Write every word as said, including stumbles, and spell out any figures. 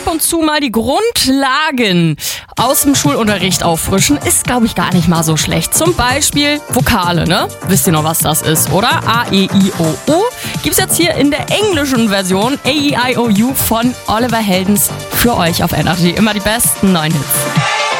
ab und zu mal die Grundlagen aus dem Schulunterricht auffrischen, ist, glaube ich, gar nicht mal so schlecht. Zum Beispiel Vokale, ne? Wisst ihr noch, was das ist, oder? A, E, I, O, U. Gibt's jetzt hier in der englischen Version A, E, I, O, U von Oliver Heldens für euch auf Energy. Immer die besten neuen Hits.